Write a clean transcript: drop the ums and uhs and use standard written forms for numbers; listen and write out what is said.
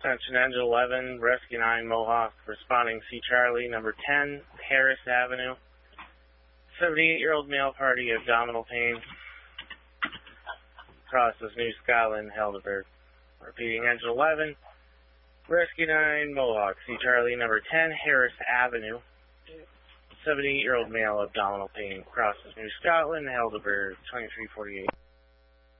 Attention engine 11, rescue 9 Mohawk, responding C Charlie, number 10, Harris Avenue. 78-year-old male party, abdominal pain. Crosses New Scotland, Helderberg. Repeating engine 11, rescue 9 Mohawk, C Charlie, number 10, Harris Avenue. 78-year-old male, abdominal pain. Crosses New Scotland, Helderberg, 2348.